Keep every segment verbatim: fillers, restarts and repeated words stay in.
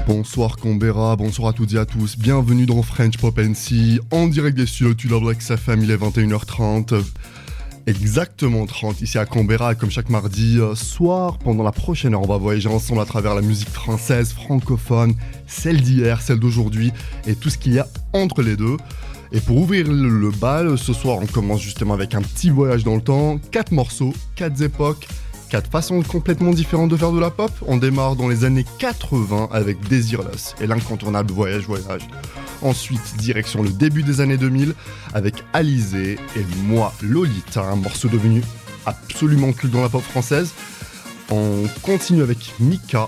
Bonsoir Canberra, bonsoir à toutes et à tous, bienvenue dans French Pop N C, en direct des studios Tuller X F M, il est vingt et une heures trente, exactement trente ici à Canberra, et comme chaque mardi euh, soir, pendant la prochaine heure, on va voyager ensemble à travers la musique française, francophone, celle d'hier, celle d'aujourd'hui, et tout ce qu'il y a entre les deux. Et pour ouvrir le, le bal, ce soir on commence justement avec un petit voyage dans le temps, quatre morceaux, quatre époques, quatre façons complètement différentes de faire de la pop. On démarre dans les années quatre-vingts avec Desireless et l'incontournable Voyage Voyage. Ensuite, direction le début des années deux mille avec Alizée et Moi Lolita, un morceau devenu absolument culte dans la pop française. On continue avec Mika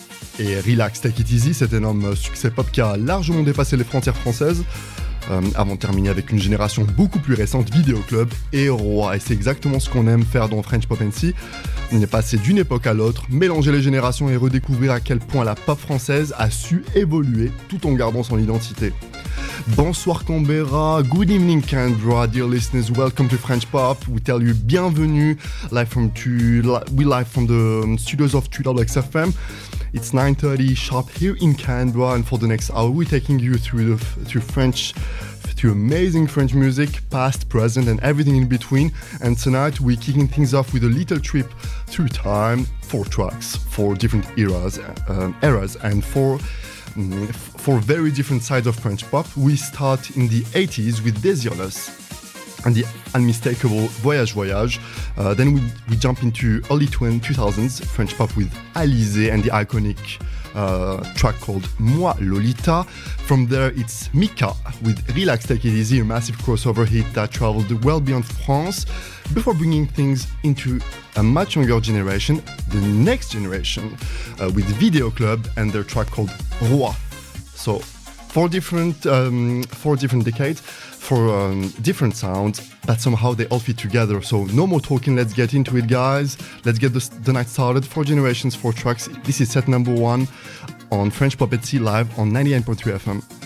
et Relax Take It Easy, cet énorme succès pop qui a largement dépassé les frontières françaises. Euh, avant de terminer avec une génération beaucoup plus récente, Vidéo Club et Roi. Et c'est exactement ce qu'on aime faire dans French Pop N C. On est passé d'une époque à l'autre, mélanger les générations et redécouvrir à quel point la pop française a su évoluer tout en gardant son identité. Bonsoir Canberra, good evening Canberra, dear listeners, welcome to French Pop. We tell you bienvenue, live from tu, we live from the studios of Tuller X F M. It's nine thirty sharp here in Canberra, and for the next hour we're taking you through the through French, through amazing French music, past, present and everything in between. And tonight we're kicking things off with a little trip through time, four tracks, four different eras, uh, eras and four mm, four very different sides of French pop. We start in the eighties with Desireless and the unmistakable Voyage Voyage. Uh, then we, we jump into early two thousands French pop with Alizée and the iconic uh, track called Moi Lolita. From there it's Mika with Relax Take It Easy, a massive crossover hit that traveled well beyond France, before bringing things into a much younger generation, the next generation, uh, with Vidéo Club and their track called Roi. So four different, um, four different decades, for um, different sounds, but somehow they all fit together. So no more talking, let's get into it, guys. Let's get the, the night started. Four generations, four tracks. This is set number one on French Pop N C live on ninety-nine point three F M.